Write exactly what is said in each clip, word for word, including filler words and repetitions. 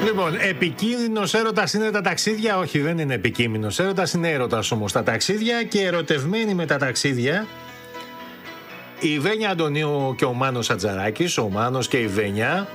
Λοιπόν, επικίνδυνος έρωτας είναι τα ταξίδια. Όχι, δεν είναι επικίνδυνος έρωτας, είναι έρωτας όμως τα ταξίδια. Και ερωτευμένοι με τα ταξίδια η Βένια Αντωνίου και ο Μάνος Ατζαράκης. Ο Μάνος και η Βένια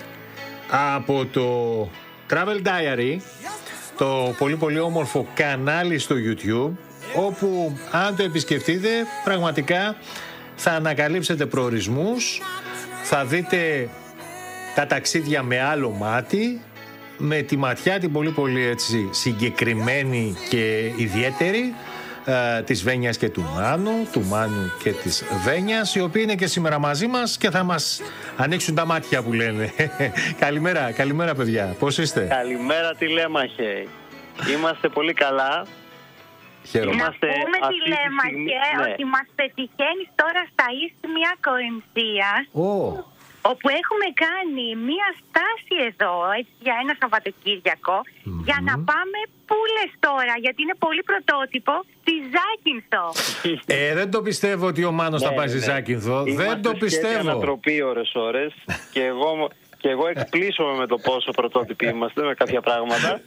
από το Travel Diary, το πολύ πολύ όμορφο κανάλι στο YouTube, όπου αν το επισκεφτείτε πραγματικά θα ανακαλύψετε προορισμούς, θα δείτε τα ταξίδια με άλλο μάτι, με τη ματιά την πολύ πολύ έτσι συγκεκριμένη και ιδιαίτερη ε, της Βένιας και του Μάνου, του Μάνου και της Βένιας, οι οποίοι είναι και σήμερα μαζί μας και θα μας ανοίξουν τα μάτια που λένε. Καλημέρα, καλημέρα παιδιά, πώς είστε? Καλημέρα τηλέμαχε, είμαστε πολύ καλά. Χαίρομαι. Να πούμε τηλέμαχε ναι. ότι μας πετυχαίνει τώρα στα Ίσθμια Κορινθίας, Oh. όπου έχουμε κάνει μία στάση εδώ έτσι, για ένα Σαββατοκύριακο, mm-hmm. για να πάμε πούλες τώρα, γιατί είναι πολύ πρωτότυπο, στη Ζάκυνθο. Ε, δεν το πιστεύω ότι ο Μάνος θα ναι, πάει στη ναι. Ζάκυνθο. Είμαστε δεν το πιστεύω. Είμαστε ανατροπή ώρες ώρες και εγώ, και εγώ εκπλήσωμαι με το πόσο πρωτότυποι είμαστε με κάποια πράγματα.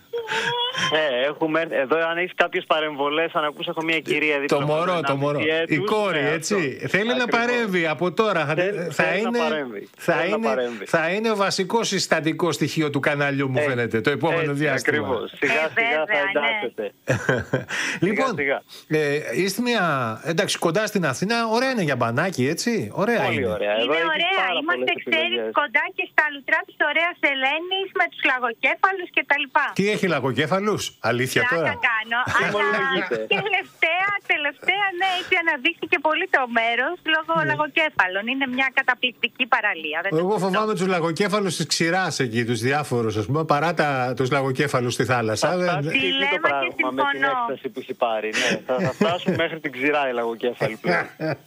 Ε, έχουμε, εδώ αν έχεις κάποιες παρεμβολές, αν ακούς έχω μια κυρία δίπλα. Το μωρό, το μωρό. Η κόρη, ναι, έτσι. Αυτό. Θέλει ακριβώς να παρέμβει από τώρα. Θέλ, θα, θέλει είναι, να παρέμβει. θα, είναι, θα είναι βασικό συστατικό στοιχείο του καναλιού, μου ε, φαίνεται, το επόμενο έτσι, διάστημα. Ακριβώς. Σιγά ε, σιγά θα εντάσσεται. Ναι. Λοιπόν, ε, είστε μια, εντάξει, κοντά στην Αθήνα, ωραία είναι για μπανάκι, έτσι. Ωραία πολύ είναι. Ωραία. Είναι εδώ ωραία. Είμαστε, ξέρεις, κοντά και στα λουτρά της ωραίας Ελένης με τους λαγοκέφαλους κτλ. Τι έχει λαγοκέφαλους, αλήθεια Λάκα τώρα? κάνω, αλλά τελευταία, τελευταία, ναι, έτσι αναδείχθηκε πολύ το μέρος λόγω ναι. λαγοκέφαλων. Είναι μια καταπληκτική παραλία. Δεν Εγώ φοβάμαι τους λαγοκέφαλους της ξηράς εκεί, τους διάφορους, ας πούμε, παρά τα, τους λαγοκέφαλους στη θάλασσα. Θα φτάσει το πράγμα με την έκσταση που έχει πάρει. Ναι, θα, θα φτάσουν μέχρι την ξηρά οι λαγοκέφαλοι πλέον.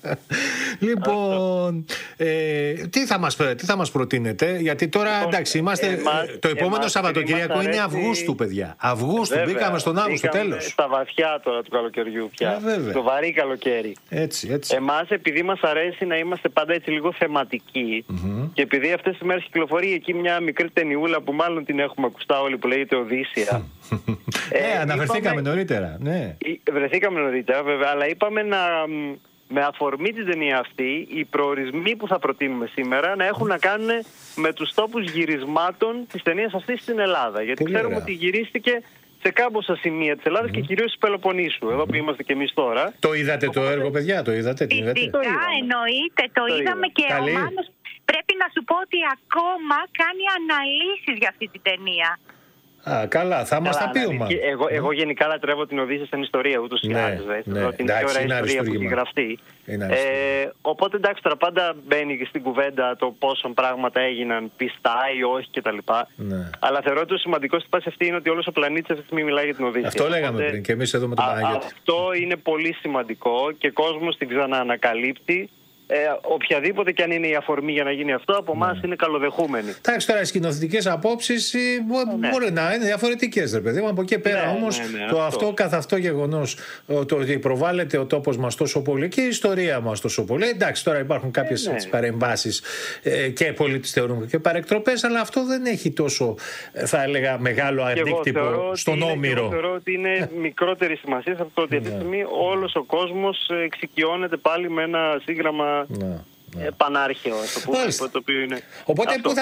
Λοιπόν, ε, τι, θα μας, τι θα μας προτείνετε, γιατί τώρα λοιπόν, εντάξει, είμαστε, εμάς, το επόμενο Σαββατοκυριακό είναι Αυγούστου, παιδιά. Αυγούστου, βέβαια, μπήκαμε στον Αύγουστο, τέλος. Στα βαθιά τώρα του καλοκαιριού πια. Ε, το βαρύ καλοκαίρι. Έτσι, έτσι. Εμάς, επειδή μας αρέσει να είμαστε πάντα έτσι λίγο θεματικοί, mm-hmm. και επειδή αυτές τις μέρες κυκλοφορεί εκεί μια μικρή ταινιούλα που μάλλον την έχουμε ακουστά όλοι, που λέγεται Οδύσσεια. ε, ε, αναφερθήκαμε είπαμε, νωρίτερα. Ναι. Βρεθήκαμε νωρίτερα, βέβαια, αλλά είπαμε να. Με αφορμή την ταινία αυτή, οι προορισμοί που θα προτείνουμε σήμερα να έχουν να κάνουν με τους τόπους γυρισμάτων της ταινίας αυτής στην Ελλάδα. Γιατί πολύ ξέρουμε ωραία. Ότι γυρίστηκε σε κάμποσα σημεία της Ελλάδας mm. και κυρίως της Πελοποννήσου, εδώ που είμαστε και εμείς τώρα. Το είδατε το έργο, παιδιά, το είδατε? Φυσικά, εννοείται, το, το είδαμε και Καλή. Ο Μάνος πρέπει να σου πω ότι ακόμα κάνει αναλύσεις για αυτή την ταινία. Α, καλά, θα μας τα πει ο Μάνος. Εγώ, εγώ γενικά λατρεύω την Οδύσσεια στην ιστορία, ούτως ή άλλως. Την πιο ωραία ιστορία που έχει γραφτεί. Ε, οπότε εντάξει, τώρα πάντα μπαίνει και στην κουβέντα το πόσο πράγματα έγιναν πιστά ή όχι κτλ. Ναι. Αλλά θεωρώ ότι το σημαντικό στη φάση αυτή είναι ότι όλος ο πλανήτης αυτή τη στιγμή μιλάει για την Οδύσσεια. Αυτό λέγαμε οπότε, πριν και εμείς εδώ με τον Παναγιώτη. Αυτό είναι πολύ σημαντικό και ο κόσμος την ξαναανακαλύπτει. Ε, οποιαδήποτε και αν είναι η αφορμή για να γίνει αυτό, από εμάς ναι. είναι καλοδεχούμενη. Εντάξει, τώρα οι σκηνοθετικές απόψεις ναι. μπορεί να είναι διαφορετικές, ρε παιδί μου. Από εκεί πέρα ναι, όμως ναι, ναι, το αυτό, αυτό καθ' αυτό γεγονός, το ότι προβάλλεται ο τόπος μας τόσο πολύ και η ιστορία μας τόσο πολύ. Εντάξει, τώρα υπάρχουν κάποιες ναι. παρεμβάσεις ε, και πολλοί τις θεωρούν και παρεκτροπές, αλλά αυτό δεν έχει τόσο, θα έλεγα, μεγάλο αντίκτυπο στον Όμηρο. Εγώ θεωρώ ότι είναι μικρότερη σημασία σε αυτό ότι αυτή τη στιγμή όλος ο κόσμος εξοικειώνεται πάλι με ένα σύγγραμμα. Ναι, ναι. Πανάρχαιο, το, που, το οποίο είναι. Οπότε,